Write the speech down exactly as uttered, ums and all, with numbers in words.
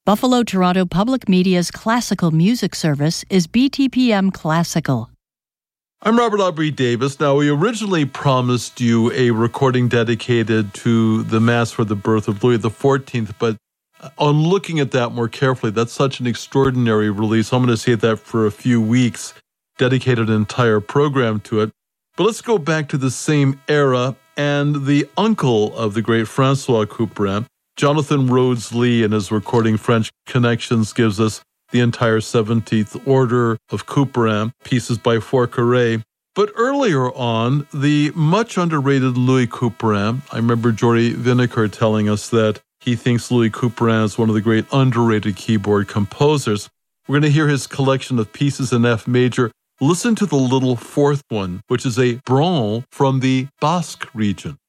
Buffalo Toronto Public Media's classical music service is B T P M Classical. I'm Robert Aubrey Davis. Now, we originally promised you a recording dedicated to the Mass for the birth of Louis the fourteenth, but on looking at that more carefully, that's such an extraordinary release. I'm going to save that for a few weeks, dedicated an entire program to it. But let's go back to the same era and the uncle of the great Francois Couperin, Jonathan Rhodes Lee, in his recording French Connections, gives us the entire seventeenth Order of Couperin, pieces by Forqueray. But earlier on, the much underrated Louis Couperin, I remember Jory Vinegar telling us that he thinks Louis Couperin is one of the great underrated keyboard composers. We're going to hear his collection of pieces in F major. Listen to the little fourth one, which is a branle from the Basque region.